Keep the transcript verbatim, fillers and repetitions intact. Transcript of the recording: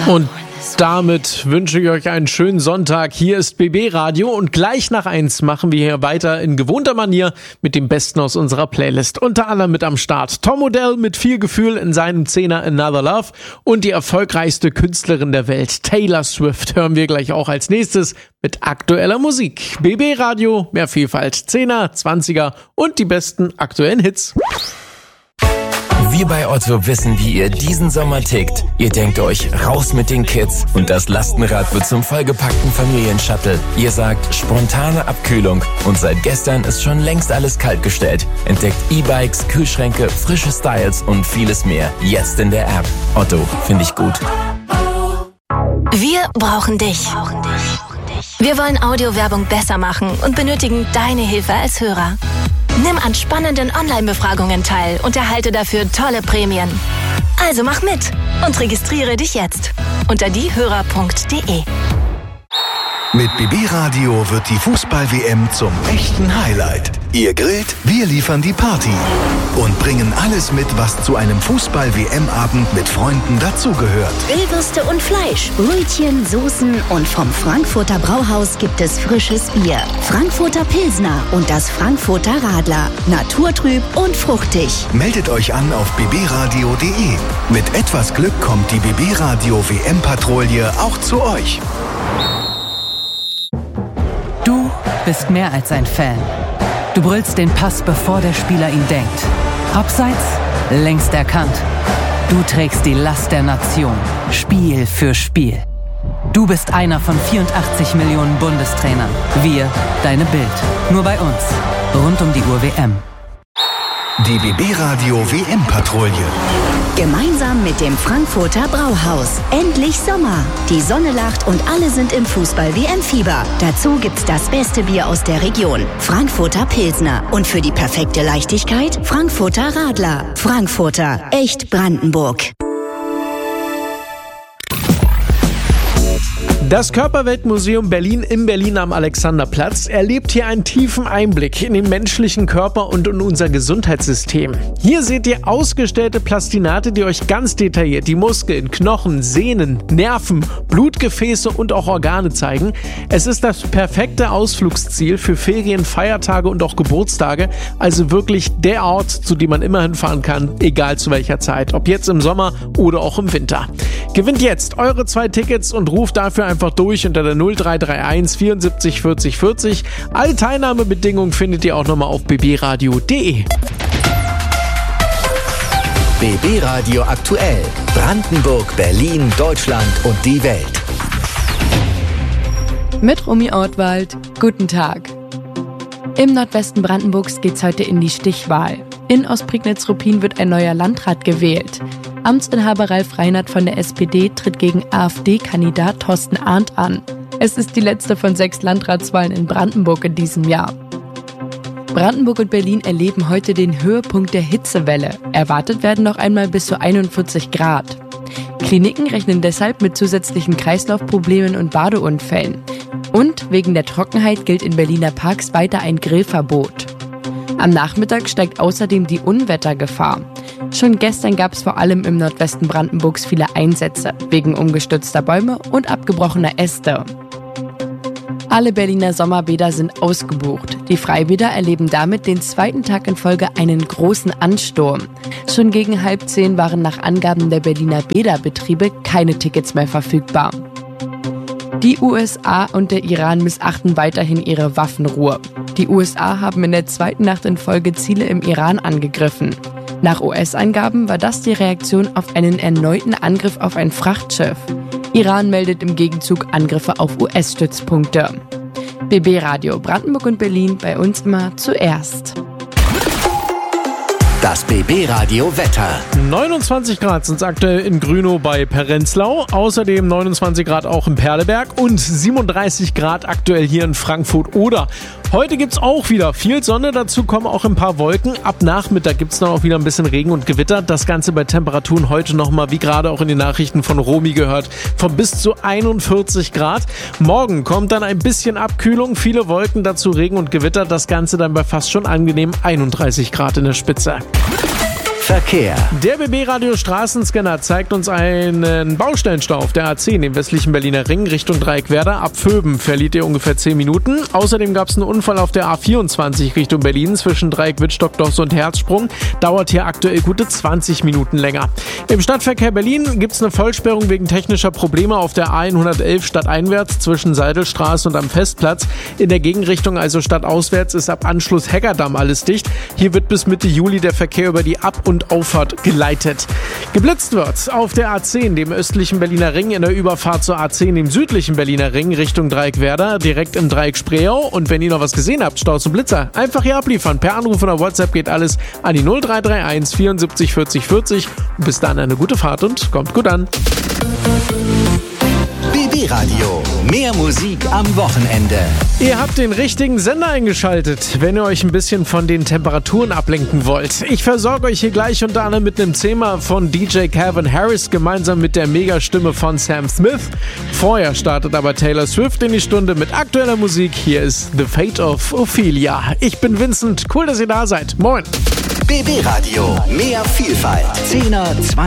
Und damit wünsche ich euch einen schönen Sonntag. Hier ist B B Radio und gleich nach eins machen wir hier weiter in gewohnter Manier mit dem Besten aus unserer Playlist. Unter anderem mit am Start Tom Odell mit viel Gefühl in seinem Zehner Another Love und die erfolgreichste Künstlerin der Welt, Taylor Swift, hören wir gleich auch als nächstes mit aktueller Musik. B B Radio, mehr Vielfalt, Zehner, Zwanziger und die besten aktuellen Hits. Wir bei Otto wissen, wie ihr diesen Sommer tickt. Ihr denkt euch, raus mit den Kids und das Lastenrad wird zum vollgepackten Familienshuttle. Ihr sagt, spontane Abkühlung und seit gestern ist schon längst alles kaltgestellt. Entdeckt E-Bikes, Kühlschränke, frische Styles und vieles mehr. Jetzt in der App. Otto, finde ich gut. Wir brauchen dich. Wir wollen Audiowerbung besser machen und benötigen deine Hilfe als Hörer. Nimm an spannenden Online-Befragungen teil und erhalte dafür tolle Prämien. Also mach mit und registriere dich jetzt unter diehörer punkt de. Mit B B Radio wird die Fußball-W M zum echten Highlight. Ihr grillt, wir liefern die Party und bringen alles mit, was zu einem Fußball-W M-Abend mit Freunden dazugehört. Grillwürste und Fleisch, Brötchen, Soßen und vom Frankfurter Brauhaus gibt es frisches Bier. Frankfurter Pilsner und das Frankfurter Radler. Naturtrüb und fruchtig. Meldet euch an auf b b radio punkt de. Mit etwas Glück kommt die B B Radio W M-Patrouille auch zu euch. Du bist mehr als ein Fan. Du brüllst den Pass, bevor der Spieler ihn denkt. Abseits? Längst erkannt. Du trägst die Last der Nation. Spiel für Spiel. Du bist einer von vierundachtzig Millionen Bundestrainern. Wir, deine Bild. Nur bei uns. Rund um die Uhr W M. Die B B Radio W M-Patrouille. Gemeinsam mit dem Frankfurter Brauhaus. Endlich Sommer. Die Sonne lacht und alle sind im Fußball-W M-Fieber. Dazu gibt's das beste Bier aus der Region. Frankfurter Pilsner. Und für die perfekte Leichtigkeit Frankfurter Radler. Frankfurter. Echt Brandenburg. Das Körperweltmuseum Berlin in Berlin am Alexanderplatz erlebt hier einen tiefen Einblick in den menschlichen Körper und in unser Gesundheitssystem. Hier seht ihr ausgestellte Plastinate, die euch ganz detailliert die Muskeln, Knochen, Sehnen, Nerven, Blutgefäße und auch Organe zeigen. Es ist das perfekte Ausflugsziel für Ferien, Feiertage und auch Geburtstage. Also wirklich der Ort, zu dem man immer hinfahren kann, egal zu welcher Zeit. Ob jetzt im Sommer oder auch im Winter. Gewinnt jetzt eure zwei Tickets und ruft dafür einfach durch unter der null drei drei eins vierundsiebzig vierzig vierzig. Alle Teilnahmebedingungen findet ihr auch nochmal auf b b radio punkt de. B B Radio aktuell. Brandenburg, Berlin, Deutschland und die Welt. Mit Romy Ortwald. Guten Tag. Im Nordwesten Brandenburgs geht's heute in die Stichwahl. In Ostprignitz-Ruppin wird ein neuer Landrat gewählt. Amtsinhaber Ralf Reinert von der S P D tritt gegen AfD-Kandidat Thorsten Arndt an. Es ist die letzte von sechs Landratswahlen in Brandenburg in diesem Jahr. Brandenburg und Berlin erleben heute den Höhepunkt der Hitzewelle. Erwartet werden noch einmal bis zu einundvierzig Grad. Kliniken rechnen deshalb mit zusätzlichen Kreislaufproblemen und Badeunfällen. Und wegen der Trockenheit gilt in Berliner Parks weiter ein Grillverbot. Am Nachmittag steigt außerdem die Unwettergefahr. Schon gestern gab es vor allem im Nordwesten Brandenburgs viele Einsätze, wegen umgestürzter Bäume und abgebrochener Äste. Alle Berliner Sommerbäder sind ausgebucht. Die Freibäder erleben damit den zweiten Tag in Folge einen großen Ansturm. Schon gegen halb zehn waren nach Angaben der Berliner Bäderbetriebe keine Tickets mehr verfügbar. Die U S A und der Iran missachten weiterhin ihre Waffenruhe. Die U S A haben in der zweiten Nacht in Folge Ziele im Iran angegriffen. Nach U S-Angaben war das die Reaktion auf einen erneuten Angriff auf ein Frachtschiff. Iran meldet im Gegenzug Angriffe auf U S-Stützpunkte. B B Radio Brandenburg und Berlin, bei uns immer zuerst. Das B B Radio Wetter. neunundzwanzig Grad sind es aktuell in Grünow bei Perenzlau, außerdem neunundzwanzig Grad auch in Perleberg und siebenunddreißig Grad aktuell hier in Frankfurt-Oder. Heute gibt's auch wieder viel Sonne, dazu kommen auch ein paar Wolken. Ab Nachmittag gibt's dann auch wieder ein bisschen Regen und Gewitter. Das Ganze bei Temperaturen heute nochmal, wie gerade auch in den Nachrichten von Romy gehört, von bis zu einundvierzig Grad. Morgen kommt dann ein bisschen Abkühlung, viele Wolken, dazu Regen und Gewitter. Das Ganze dann bei fast schon angenehm einunddreißig Grad in der Spitze. Verkehr. Der B B-Radio Straßenscanner zeigt uns einen Baustellenstau auf der A zehn, dem westlichen Berliner Ring, Richtung Dreieckwerder. Ab Vöben verliert ihr ungefähr zehn Minuten. Außerdem gab es einen Unfall auf der A vierundzwanzig Richtung Berlin zwischen Dreieck Wittstock-Doss und Herzsprung. Dauert hier aktuell gute zwanzig Minuten länger. Im Stadtverkehr Berlin gibt es eine Vollsperrung wegen technischer Probleme auf der A hundertelf stadteinwärts zwischen Seidelstraße und am Festplatz. In der Gegenrichtung, also stadtauswärts, ist ab Anschluss Heggerdamm alles dicht. Hier wird bis Mitte Juli der Verkehr über die Ab- und Auffahrt geleitet. Geblitzt wird auf der A zehn, dem östlichen Berliner Ring, in der Überfahrt zur A zehn, dem südlichen Berliner Ring, Richtung Dreieckwerder, direkt im Dreieck Spreeau. Und wenn ihr noch was gesehen habt, Staus und Blitzer, einfach hier abliefern. Per Anruf oder WhatsApp geht alles an die null drei drei eins vierundsiebzig vierzig vierzig. Und bis dann eine gute Fahrt und kommt gut an. B B-Radio. Mehr Musik am Wochenende. Ihr habt den richtigen Sender eingeschaltet, wenn ihr euch ein bisschen von den Temperaturen ablenken wollt. Ich versorge euch hier gleich unter anderem mit einem Thema von D J Calvin Harris gemeinsam mit der Megastimme von Sam Smith. Vorher startet aber Taylor Swift in die Stunde mit aktueller Musik. Hier ist The Fate of Ophelia. Ich bin Vincent. Cool, dass ihr da seid. Moin. B B-Radio. Mehr Vielfalt. zehner, zwanziger